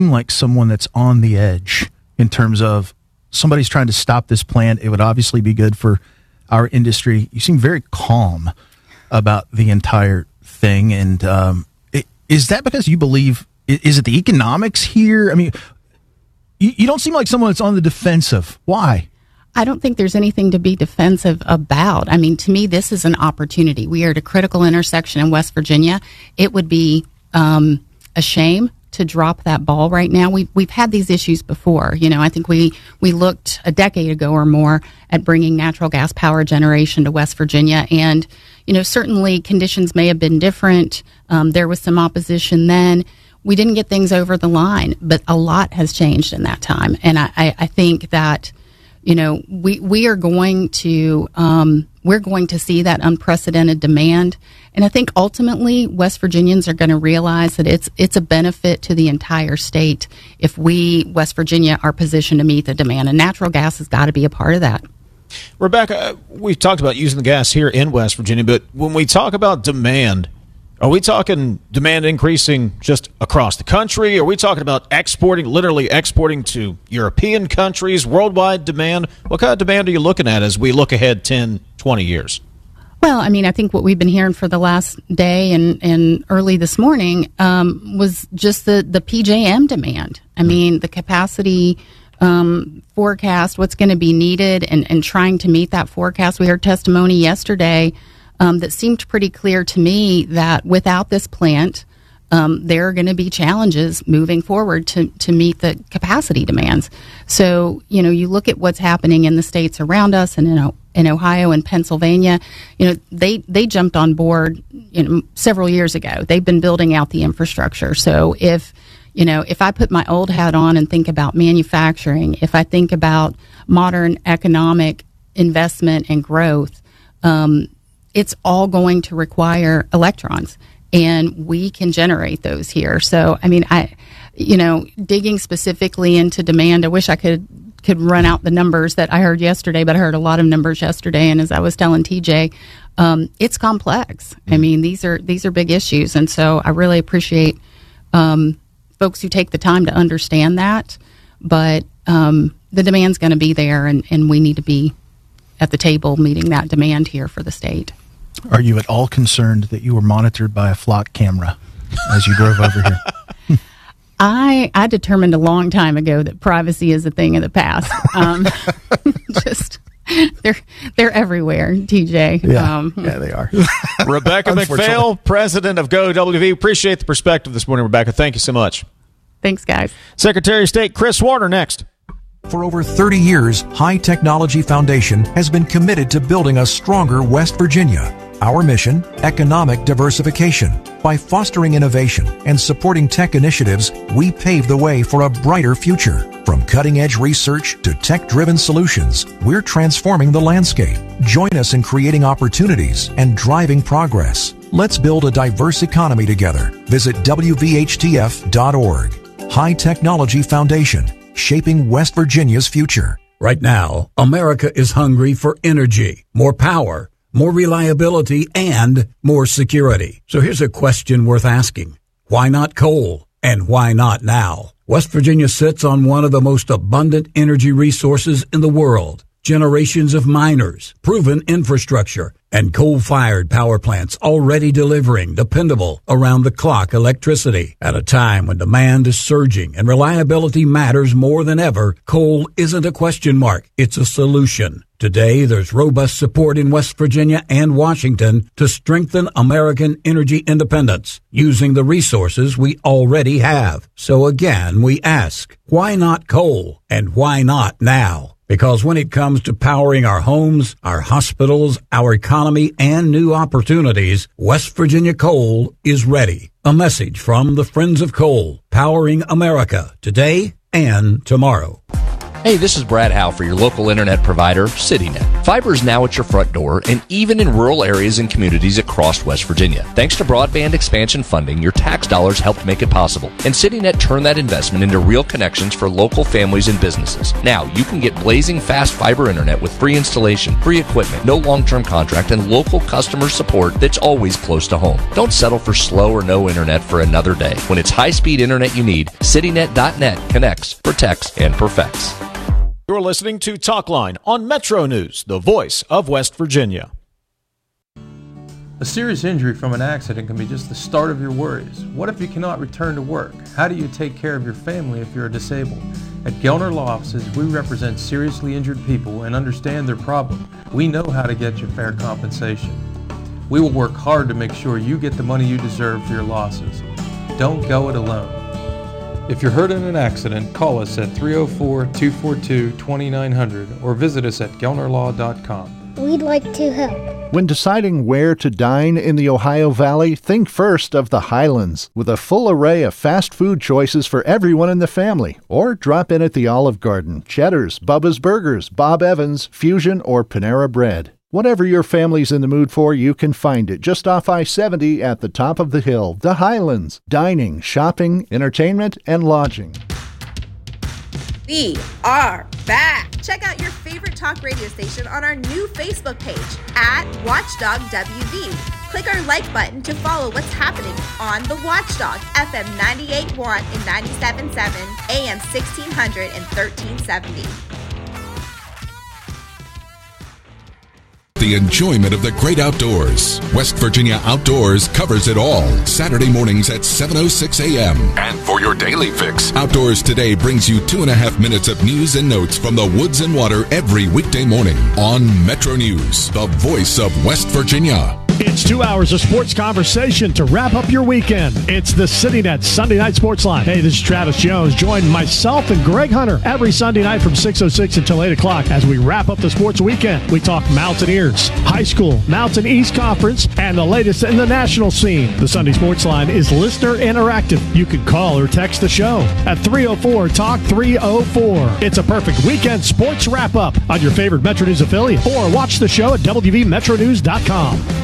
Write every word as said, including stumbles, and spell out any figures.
like someone that's on the edge in terms of somebody's trying to stop this plant. It would obviously be good for our industry. You seem very calm about the entire thing. And um, it, is that because you believe, is it the economics here? I mean, you, you don't seem like someone that's on the defensive. Why? I don't think there's anything to be defensive about. I mean, to me, this is an opportunity. We are at a critical intersection in West Virginia. It would be um, a shame to drop that ball right now. We've, we've had these issues before. You know, I think we, we looked a decade ago or more at bringing natural gas power generation to West Virginia. And, you know, certainly conditions may have been different. Um, there was some opposition then. We didn't get things over the line, but a lot has changed in that time. And I, I, I think that, you know, we, we are going to, um, we're going to see that unprecedented demand. And I think ultimately West Virginians are going to realize that it's, it's a benefit to the entire state if we, West Virginia, are positioned to meet the demand. And natural gas has got to be a part of that. Rebecca, we've talked about using the gas here in West Virginia, but when we talk about demand, are we talking demand increasing just across the country? Are we talking about exporting, literally exporting to European countries, worldwide demand? What kind of demand are you looking at as we look ahead ten, twenty years? Well, I mean, I think what we've been hearing for the last day and, and early this morning um, was just the, the P J M demand. I mean, the capacity um, forecast, what's going to be needed, and, and trying to meet that forecast. We heard testimony yesterday Um, that seemed pretty clear to me that without this plant, um, there are going to be challenges moving forward to, to meet the capacity demands. So, you know, you look at what's happening in the states around us and in, in Ohio and Pennsylvania, you know, they, they jumped on board, you know, several years ago. They've been building out the infrastructure. So if, you know, if I put my old hat on and think about manufacturing, if I think about modern economic investment and growth, um, it's all going to require electrons, and we can generate those here. So, I mean, I, you know, digging specifically into demand, I wish I could could run out the numbers that I heard yesterday, but I heard a lot of numbers yesterday. And as I was telling T J, um, it's complex. I mean, these are these are big issues, and so I really appreciate um, folks who take the time to understand that. But um, the demand's going to be there, and, and we need to be at the table meeting that demand here for the state. Are you at all concerned that you were monitored by a flock camera as you drove over here? I I determined a long time ago that privacy is a thing of the past. Um, just they're they're everywhere, T J. Yeah, um, yeah they are. Rebecca McPhail, president of Go W V. Appreciate the perspective this morning, Rebecca. Thank you so much. Thanks, guys. Secretary of State Chris Warner next. For over thirty years, High Technology Foundation has been committed to building a stronger West Virginia. Our mission, economic diversification. By fostering innovation and supporting tech initiatives, we pave the way for a brighter future. From cutting-edge research to tech-driven solutions, we're transforming the landscape. Join us in creating opportunities and driving progress. Let's build a diverse economy together. Visit W V H T F dot org. High Technology Foundation, shaping West Virginia's future. Right now, America is hungry for energy, more power, more reliability, and more security. So here's a question worth asking. Why not coal? And why not now? West Virginia sits on one of the most abundant energy resources in the world. Generations of miners, proven infrastructure, and coal-fired power plants already delivering dependable, around-the-clock electricity. At a time when demand is surging and reliability matters more than ever, coal isn't a question mark, it's a solution. Today, there's robust support in West Virginia and Washington to strengthen American energy independence using the resources we already have. So again, we ask, why not coal? And why not now? Because when it comes to powering our homes, our hospitals, our economy, and new opportunities, West Virginia Coal is ready. A message from the Friends of Coal, powering America today and tomorrow. Hey, this is Brad Howe for your local internet provider, CityNet. Fiber is now at your front door and even in rural areas and communities across West Virginia. Thanks to broadband expansion funding, your tax dollars helped make it possible. And CityNet turned that investment into real connections for local families and businesses. Now, you can get blazing fast fiber internet with free installation, free equipment, no long-term contract, and local customer support that's always close to home. Don't settle for slow or no internet for another day. When it's high-speed internet you need, CityNet dot net connects, protects, and perfects. You're listening to Talkline on Metro News, the voice of West Virginia. A serious injury from an accident can be just the start of your worries. What if you cannot return to work? How do you take care of your family if you're disabled? At Gelner Law Offices, we represent seriously injured people and understand their problem. We know how to get you fair compensation. We will work hard to make sure you get the money you deserve for your losses. Don't go it alone. If you're hurt in an accident, call us at three oh four, two four two, two nine zero zero or visit us at gelner law dot com. We'd like to help. When deciding where to dine in the Ohio Valley, think first of the Highlands, with a full array of fast food choices for everyone in the family. Or drop in at the Olive Garden, Cheddar's, Bubba's Burgers, Bob Evans, Fusion, or Panera Bread. Whatever your family's in the mood for, you can find it just off I seventy at the top of the hill. The Highlands. Dining, shopping, entertainment, and lodging. We are back. Check out your favorite talk radio station on our new Facebook page at Watchdog W V. Click our like button to follow what's happening on the Watchdog, F M ninety-eight point one and ninety-seven point seven, A M sixteen hundred and thirteen seventy. The enjoyment of the great outdoors. West Virginia Outdoors covers it all. Saturday mornings at seven oh six a.m. And for your daily fix, Outdoors Today brings you two and a half minutes of news and notes from the woods and water every weekday morning on Metro News, the voice of West Virginia. It's two hours of sports conversation to wrap up your weekend. It's the CityNet Sunday Night Sports Line. Hey, this is Travis Jones. Join myself and Greg Hunter every Sunday night from six oh six until eight o'clock as we wrap up the sports weekend. We talk Mountaineers, high school, Mountain East Conference, and the latest in the national scene. The Sunday Sports Line is listener interactive. You can call or text the show at three oh four, talk three oh four. It's a perfect weekend sports wrap-up on your favorite Metro News affiliate, or watch the show at w v metro news dot com.